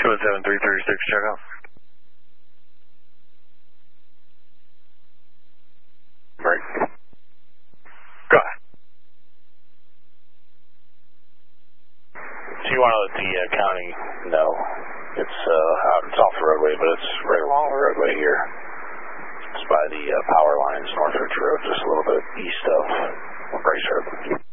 217-336, check out. Right. Go ahead. So you want to let the county know it's off the roadway, but it's right along the roadway here. It's by the power lines, Northridge Road, just a little bit east of Bryce Road.